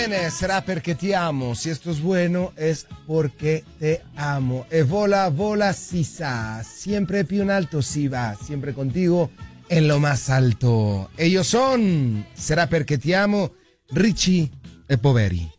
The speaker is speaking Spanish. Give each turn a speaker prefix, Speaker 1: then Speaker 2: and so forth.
Speaker 1: viene, será porque te amo. Si esto es bueno, es porque te amo. E vola, vola, si sa. Siempre più in alto si va. Siempre contigo en lo más alto. Ellos son, será porque te amo, Richie e Poveri.